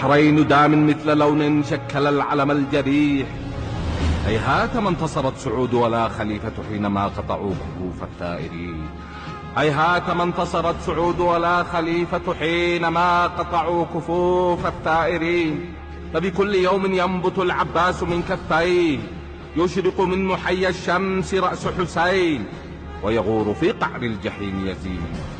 البحرين دام مثل لون شكل العلم الجريح. هيهات ما انتصرت سعود ولا خليفة حينما قطعوا كفوف الثائرين. هيهات ما انتصرت سعود ولا خليفة حينما قطعوا كفوف الثائرين. فبكل يوم ينبت العباس من كفيه، يشرق من محيا الشمس رأس حسين، ويغور في قعر الجحيم يزيد.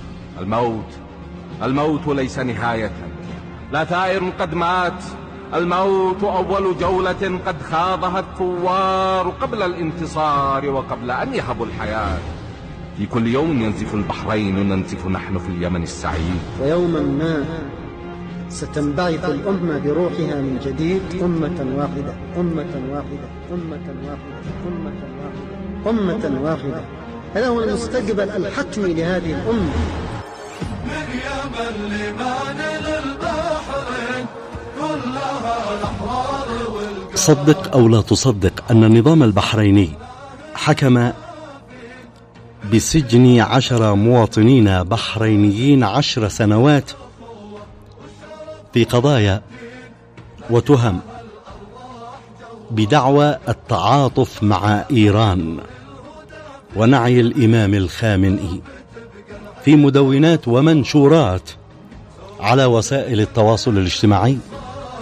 الموت ليس نهاية، لا ثائر قد مات. الموت أول جولة قد خاضها الثوار قبل الانتصار وقبل أن يهبوا الحياة. في كل يوم ينزف البحرين ننزف نحن في اليمن السعيد. ويوما ما ستنبعث الأمة بروحها من جديد، أمة واحدة أمة واحدة أمة واحدة أمة واحدة أمة واحدة. هذا هو المستقبل الحتمي لهذه الأمة. من يمن لمن للبحرين كلها الأحرار والقرار. صدق أو لا تصدق أن النظام البحريني حكم بسجن 10 مواطنين بحرينيين 10 سنوات في قضايا وتهم بدعوى التعاطف مع إيران ونعي الإمام الخامنئي في مدونات ومنشورات على وسائل التواصل الاجتماعي.